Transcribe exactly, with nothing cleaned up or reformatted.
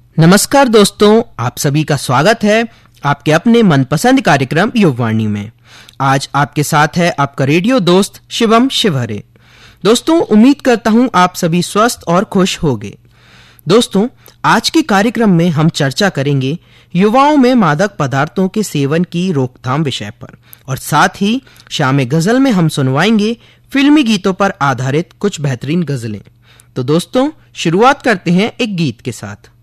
नमस्कार दोस्तों, आप सभी का स्वागत है आपके अपने मनपसंद कार्यक्रम युववाणी में। आज आपके साथ है आपका रेडियो दोस्त शिवम शिवहरे। दोस्तों, उम्मीद करता हूं आप सभी स्वस्थ और खुश होंगे। दोस्तों, आज के कार्यक्रम में हम चर्चा करेंगे युवाओं में मादक पदार्थों के सेवन की रोकथाम विषय पर, और साथ ही शाम गजल में हम सुनवाएंगे फिल्मी गीतों पर आधारित कुछ बेहतरीन गजलें। तो दोस्तों, शुरुआत करते हैं एक गीत के साथ।